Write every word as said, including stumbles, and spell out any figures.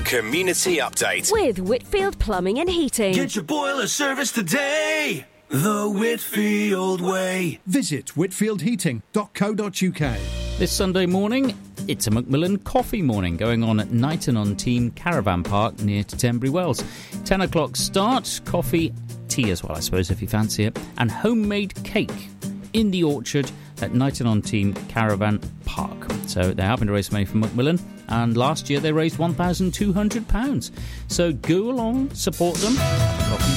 Community Update with Whitfield Plumbing and Heating. Get your boiler service today, the Whitfield way. Visit whitfield heating dot co dot uk. This Sunday morning, it's a Macmillan coffee morning going on at Knighton-on-Team Caravan Park near to Tenbury Wells. ten o'clock start, coffee, tea as well, I suppose, if you fancy it, and homemade cake in the orchard at Knighton-on-Team Caravan Park. So they're helping to raise money for Macmillan, and last year they raised one thousand two hundred pounds. So go along, support them. Welcome